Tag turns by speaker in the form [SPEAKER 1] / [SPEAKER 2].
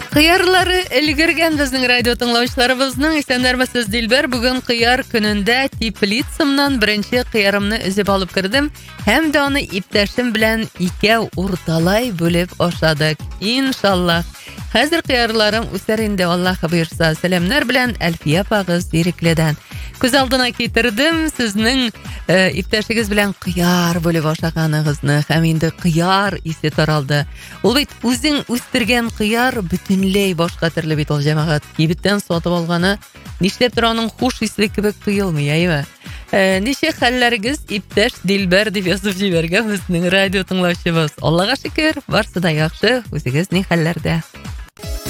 [SPEAKER 1] Кыярлары өлгерген безнең радио тыңлаучыларыбызның исәннәрмесез Дилбәр, бүген кыяр көнендә теплицамнан беренче кыярымны өзеп алып кердем һәм дә аны иптәшем белән икәү урталай бүлеп ашадык. Иншаллах. Хәзер кыярларым үсәр инде, Аллаһы буйырса. Сәламнар белән Әлфия апагыз Ирекледән. Күз алдына китердем сезнең иптәшегез белән кыяр бүлеп ашаганыгызны һәм инде кыяр исе таралды. Ул бит үзең үстергән кыяр бөтенләй башка төрле бит ул, җәмәгать. Кибеттән сатып алганы нишләп тора аның хуш исле кебек тоелмый, әйе. Ничек хәлләрегез, иптәш Дилбәр дип язып җибәргән безнең радио тыңлаучыбыз. Аллага шөкер, барсы да яхшы. Үзегез ни хәлләрдә?